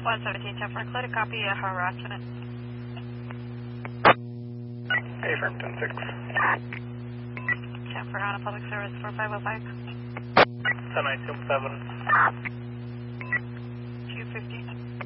117, 10 for included, copy, harassment. Hey, firm 10-6. 10 for HANA Public Service 4505. 10-9-7.